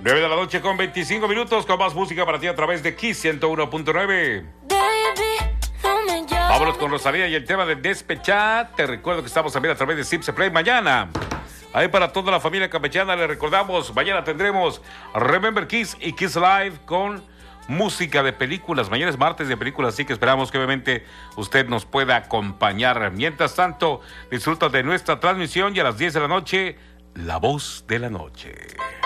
9 de la noche con 25 minutos, con más música para ti a través de Kiss 101.9. Vámonos con Rosalía y el tema de Despechá. Te recuerdo que estamos también a través de Zipse Play mañana. Ahí para toda la familia campechana le recordamos, mañana tendremos Remember Kiss y Kiss Live con música de películas. Mañana es martes de películas, así que esperamos que obviamente usted nos pueda acompañar. Mientras tanto, disfruta de nuestra transmisión y a las 10 de la noche, La Voz de la Noche.